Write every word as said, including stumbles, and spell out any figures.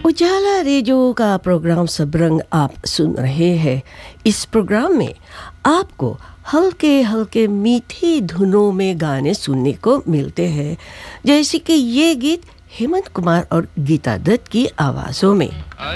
उजाला रेडियो का प्रोग्राम सबरंग आप सुन रहे हैं। इस प्रोग्राम में आपको हल्के हल्के मीठी धुनों में गाने सुनने को मिलते हैं, जैसे कि ये गीत हेमंत कुमार और गीता दत्त की आवाज़ों में।